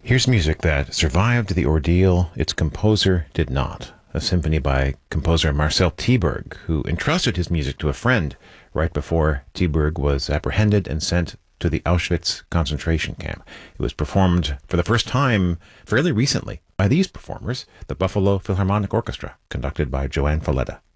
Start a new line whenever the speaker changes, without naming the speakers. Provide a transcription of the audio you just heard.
Here's music that survived the ordeal its composer did not. A symphony by composer Marcel Tieberg, who entrusted his music to a friend right before Tieberg was apprehended and sent to the Auschwitz concentration camp. It was performed for the first time fairly recently by these performers, the Buffalo Philharmonic Orchestra, conducted by Joanne Falletta.